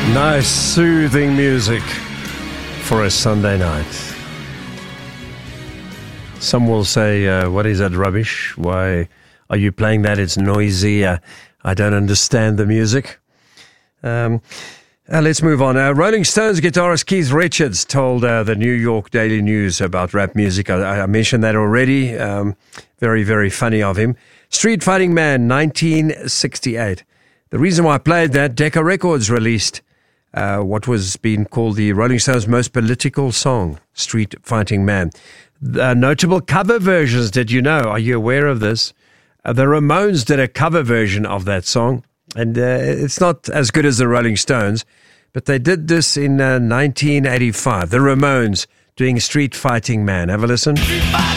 Nice, soothing music for a Sunday night. Some will say, what is that rubbish? Why are you playing that? It's noisy. I don't understand the music. Let's move on. Rolling Stones guitarist Keith Richards told the New York Daily News about rap music. I mentioned that already. Very, very funny of him. Street Fighting Man, 1968. The reason why I played that, Decca Records released what was being called the Rolling Stones' most political song, Street Fighting Man. Notable cover versions, did you know? Are you aware of this? The Ramones did a cover version of that song, and it's not as good as the Rolling Stones, but they did this in 1985. The Ramones doing Street Fighting Man. Have a listen. Street fighting